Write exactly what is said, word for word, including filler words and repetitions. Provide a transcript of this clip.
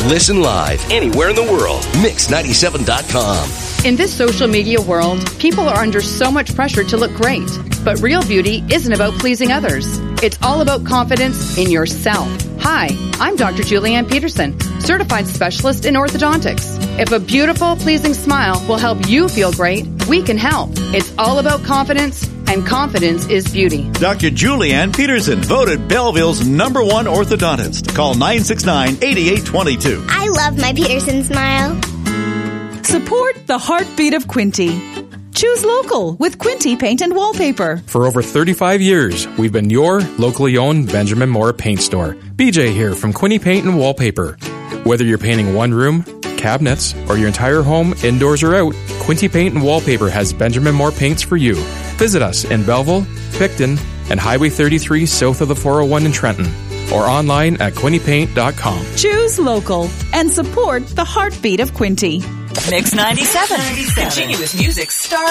Listen live anywhere in the world. mix ninety-seven dot com. In this social media world, people are under so much pressure to look great. But real beauty isn't about pleasing others. It's all about confidence in yourself. Hi, I'm Doctor Julianne Peterson, certified specialist in orthodontics. If a beautiful, pleasing smile will help you feel great, we can help. It's all about confidence, and confidence is beauty. Doctor Julianne Peterson, voted Belleville's number one orthodontist. Call nine six nine, eight eight two two. I love my Peterson smile. Support the heartbeat of Quinte. Choose local with Quinte Paint and Wallpaper. For over thirty-five years, we've been your locally owned Benjamin Moore paint store. B J here from Quinte Paint and Wallpaper. Whether you're painting one room, cabinets, or your entire home, indoors or out, Quinte Paint and Wallpaper has Benjamin Moore paints for you. Visit us in Belleville, Picton, and Highway thirty-three south of the four oh one in Trenton, or online at quinte paint dot com. Choose local and support the heartbeat of Quinte. Mix ninety-seven. Continuous music star.